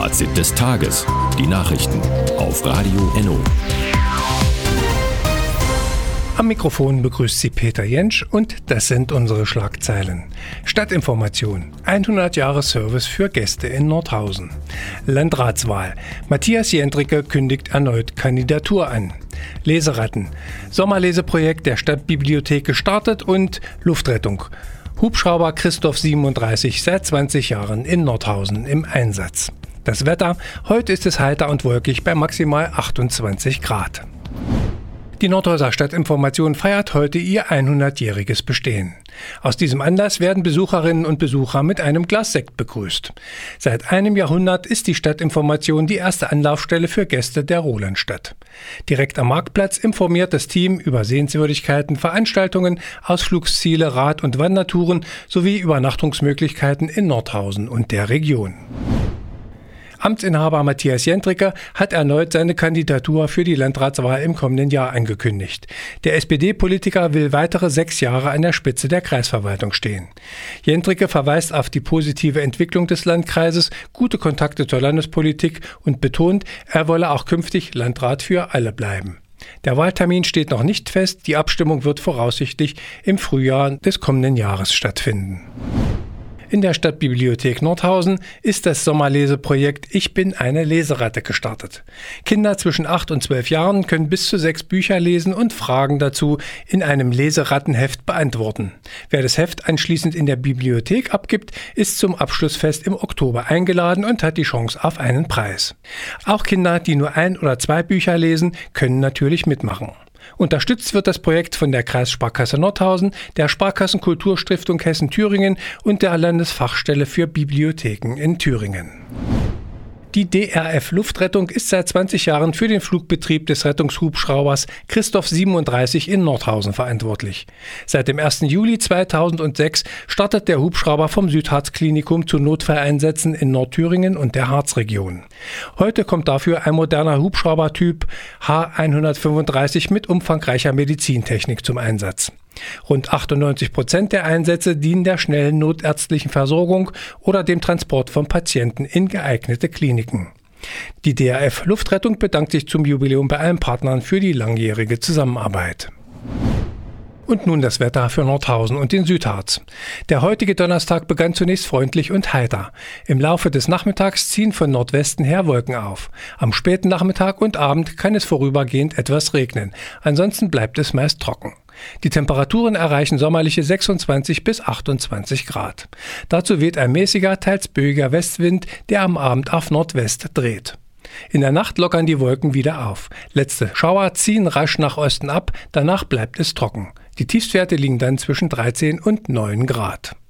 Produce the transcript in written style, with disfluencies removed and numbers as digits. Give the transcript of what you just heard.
Fazit des Tages. Die Nachrichten auf Radio Enno. Am Mikrofon begrüßt Sie Peter Jentsch und das sind unsere Schlagzeilen. Stadtinformation. 100 Jahre Service für Gäste in Nordhausen. Landratswahl. Matthias Jentricke kündigt erneut Kandidatur an. Leseratten. Sommerleseprojekt der Stadtbibliothek gestartet und Luftrettung. Hubschrauber Christoph 37 seit 20 Jahren in Nordhausen im Einsatz. Das Wetter. Heute ist es heiter und wolkig bei maximal 28 Grad. Die Nordhauser Stadtinformation feiert heute ihr 100-jähriges Bestehen. Aus diesem Anlass werden Besucherinnen und Besucher mit einem Glas Sekt begrüßt. Seit einem Jahrhundert ist die Stadtinformation die erste Anlaufstelle für Gäste der Rolandstadt. Direkt am Marktplatz informiert das Team über Sehenswürdigkeiten, Veranstaltungen, Ausflugsziele, Rad- und Wandertouren sowie Übernachtungsmöglichkeiten in Nordhausen und der Region. Amtsinhaber Matthias Jentricke hat erneut seine Kandidatur für die Landratswahl im kommenden Jahr angekündigt. Der SPD-Politiker will weitere 6 Jahre an der Spitze der Kreisverwaltung stehen. Jentricke verweist auf die positive Entwicklung des Landkreises, gute Kontakte zur Landespolitik und betont, er wolle auch künftig Landrat für alle bleiben. Der Wahltermin steht noch nicht fest, die Abstimmung wird voraussichtlich im Frühjahr des kommenden Jahres stattfinden. In der Stadtbibliothek Nordhausen ist das Sommerleseprojekt Ich bin eine Leseratte gestartet. Kinder zwischen 8 und 12 Jahren können bis zu 6 Bücher lesen und Fragen dazu in einem Leserattenheft beantworten. Wer das Heft anschließend in der Bibliothek abgibt, ist zum Abschlussfest im Oktober eingeladen und hat die Chance auf einen Preis. Auch Kinder, die nur 1 oder 2 Bücher lesen, können natürlich mitmachen. Unterstützt wird das Projekt von der Kreissparkasse Nordhausen, der Sparkassenkulturstiftung Hessen-Thüringen und der Landesfachstelle für Bibliotheken in Thüringen. Die DRF Luftrettung ist seit 20 Jahren für den Flugbetrieb des Rettungshubschraubers Christoph 37 in Nordhausen verantwortlich. Seit dem 1. Juli 2006 startet der Hubschrauber vom Südharz-Klinikum zu Notfalleinsätzen in Nordthüringen und der Harzregion. Heute kommt dafür ein moderner Hubschraubertyp H135 mit umfangreicher Medizintechnik zum Einsatz. Rund 98% der Einsätze dienen der schnellen notärztlichen Versorgung oder dem Transport von Patienten in geeignete Kliniken. Die DRF Luftrettung bedankt sich zum Jubiläum bei allen Partnern für die langjährige Zusammenarbeit. Und nun das Wetter für Nordhausen und den Südharz. Der heutige Donnerstag begann zunächst freundlich und heiter. Im Laufe des Nachmittags ziehen von Nordwesten her Wolken auf. Am späten Nachmittag und Abend kann es vorübergehend etwas regnen. Ansonsten bleibt es meist trocken. Die Temperaturen erreichen sommerliche 26 bis 28 Grad. Dazu weht ein mäßiger, teils böiger Westwind, der am Abend auf Nordwest dreht. In der Nacht lockern die Wolken wieder auf. Letzte Schauer ziehen rasch nach Osten ab, danach bleibt es trocken. Die Tiefstwerte liegen dann zwischen 13 und 9 Grad.